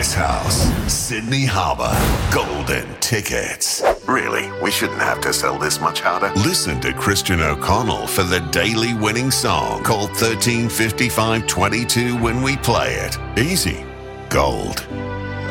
Icehouse, Sydney Harbour, golden tickets. Really? We shouldn't have to sell this much harder. Listen to Christian O'Connell for the daily winning song called 135522 when we play it. Easy. Gold.